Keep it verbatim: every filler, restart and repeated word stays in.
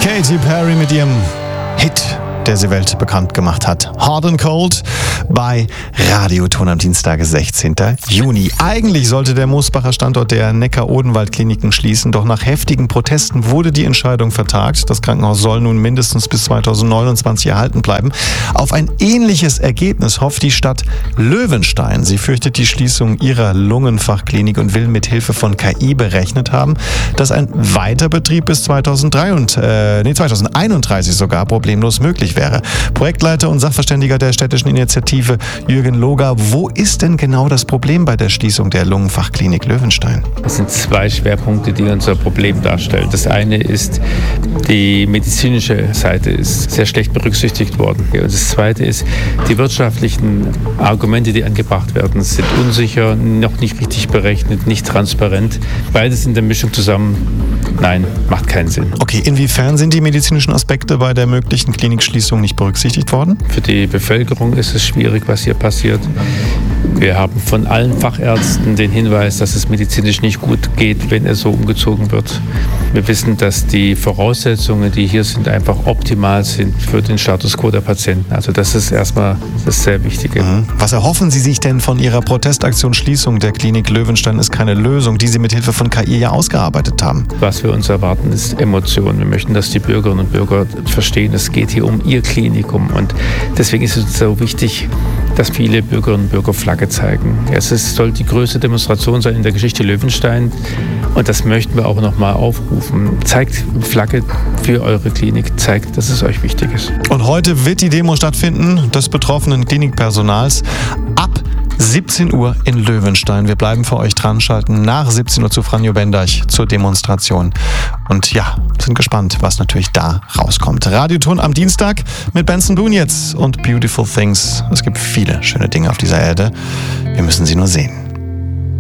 Katy Perry mit ihrem Hit, der sie weltbekannt gemacht hat. Hot and Cold bei Radioton am Dienstag, sechzehnten Juni. Eigentlich sollte der Moosbacher Standort der Neckar-Odenwald-Kliniken schließen, doch nach heftigen Protesten wurde die Entscheidung vertagt. Das Krankenhaus soll nun mindestens bis zweitausendneunundzwanzig erhalten bleiben. Auf ein ähnliches Ergebnis hofft die Stadt Löwenstein. Sie fürchtet die Schließung ihrer Lungenfachklinik und will mit Hilfe von K I berechnet haben, dass ein Weiterbetrieb bis zweitausenddreiunddreißig, äh, nee, zweitausendeinunddreißig sogar problemlos möglich wäre. Projektleiter und Sachverständiger der städtischen Initiative Jürgen Loger, wo ist denn genau das Problem bei der Schließung der Lungenfachklinik Löwenstein? Es sind zwei Schwerpunkte, die unser Problem darstellen. Das eine ist, die medizinische Seite ist sehr schlecht berücksichtigt worden. Und das zweite ist, die wirtschaftlichen Argumente, die angebracht werden, sind unsicher, noch nicht richtig berechnet, nicht transparent. Beides in der Mischung zusammen, nein, macht keinen Sinn. Okay, inwiefern sind die medizinischen Aspekte bei der möglichen Klinikschließung nicht berücksichtigt worden? Für die Bevölkerung ist es schwierig, was hier passiert. Wir haben von allen Fachärzten den Hinweis, dass es medizinisch nicht gut geht, wenn es so umgezogen wird. Wir wissen, dass die Voraussetzungen, die hier sind, einfach optimal sind für den Status quo der Patienten. Also das ist erstmal das sehr Wichtige. Mhm. Was erhoffen Sie sich denn von Ihrer Protestaktion Schließung der Klinik Löwenstein ist keine Lösung, die Sie mit Hilfe von K I ja ausgearbeitet haben? Was wir uns erwarten, ist Emotion. Wir möchten, dass die Bürgerinnen und Bürger verstehen, es geht hier um ihr Klinikum. Und deswegen ist es so wichtig, dass viele Bürgerinnen und Bürger Flagge zeigen. Es ist, soll die größte Demonstration sein in der Geschichte Löwenstein. Und das möchten wir auch nochmal aufrufen. Zeigt Flagge für eure Klinik, zeigt, dass es euch wichtig ist. Und heute wird die Demo stattfinden, des betroffenen Klinikpersonals, ab siebzehn Uhr in Löwenstein. Wir bleiben für euch dran, schalten nach siebzehn Uhr zu Franjo Bendeich zur Demonstration. Und ja, sind gespannt, was natürlich da rauskommt. Radioton am Dienstag mit Benson Boone jetzt und Beautiful Things. Es gibt viele schöne Dinge auf dieser Erde. Wir müssen sie nur sehen.